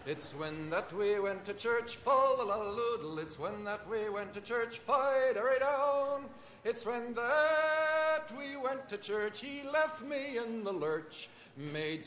It's when that we went to church, fa-la-la-la-doodle. It's when that we went to church, fi-da-ray-down. It's when that we went to church, he left me in the lurch. Maids